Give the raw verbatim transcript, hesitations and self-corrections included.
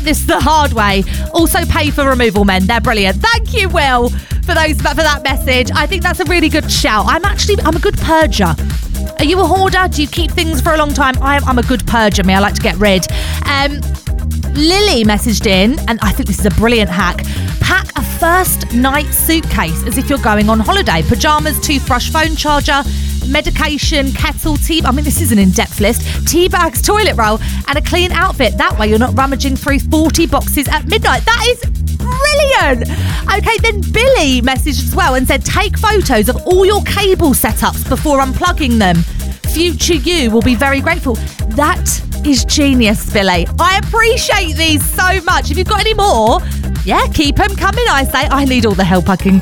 learnt this the hard way. Also pay for removal men. They're brilliant. Thank you, Will, for those for that message. I think that's a really good shout. I'm actually, I'm a good purger. Are you a hoarder? Do you keep things for a long time? I am, I'm a good purger, me. I like to get rid. Um, Lily messaged in, and I think this is a brilliant hack. Pack a first night suitcase as if you're going on holiday. Pyjamas, toothbrush, phone charger, medication, kettle, tea. I mean, this is an in-depth list. Tea bags, toilet roll, and a clean outfit. That way you're not rummaging through forty boxes at midnight. That is brilliant. Okay, then Billy messaged as well and said, take photos of all your cable setups before unplugging them. Future you will be very grateful. That is genius, Billy. I appreciate these so much. If you've got any more, yeah, keep them coming, I say. I need all the help I can get.